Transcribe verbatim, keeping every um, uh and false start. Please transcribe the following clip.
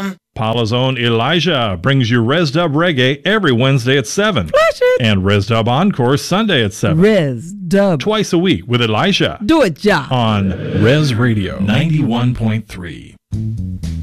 Um. Paula's own Elijah brings you Res Dub Reggae every Wednesday at seven. Flash it. And Res Dub Encore Sunday at seven. Res Dub. Twice a week with Elijah. Do it, ja. On Res Radio ninety-one point three.